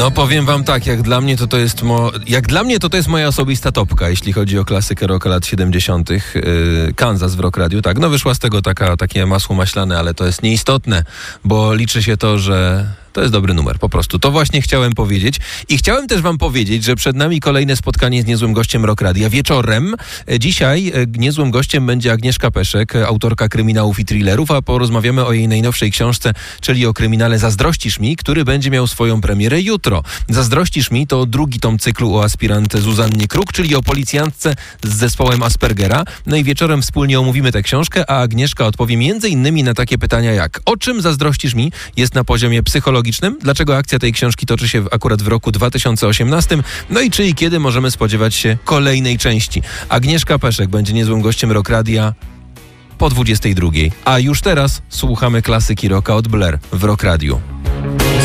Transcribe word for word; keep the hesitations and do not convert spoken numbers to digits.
No powiem wam tak, jak dla mnie to to jest mo... jak dla mnie to to jest moja osobista topka, jeśli chodzi o klasykę rocka lat siedemdziesiątych. Yy, Kansas w Rock Radio, tak. No wyszła z tego taka, takie masło maślane, ale to jest nieistotne, bo liczy się to, że to jest dobry numer, po prostu. To właśnie chciałem powiedzieć. I chciałem też wam powiedzieć, że przed nami kolejne spotkanie z niezłym gościem Rock Radia. Wieczorem, dzisiaj niezłym gościem będzie Agnieszka Peszek, autorka kryminałów i thrillerów, a porozmawiamy o jej najnowszej książce, czyli o kryminale Zazdrościsz mi, który będzie miał swoją premierę jutro. Zazdrościsz mi to drugi tom cyklu o aspirantce Zuzannie Kruk, czyli o policjantce z zespołem Aspergera. No i wieczorem wspólnie omówimy tę książkę, a Agnieszka odpowie między innymi na takie pytania jak: o czym Zazdrościsz mi jest na poziomie psychologicznym? Dlaczego akcja tej książki toczy się w, akurat w roku dwa tysiące osiemnastym? No i czy i kiedy możemy spodziewać się kolejnej części? Agnieszka Peszek będzie niezłym gościem Rock Radia po dwudziestej drugiej. A już teraz słuchamy klasyki rocka od Blair w Rock Radiu.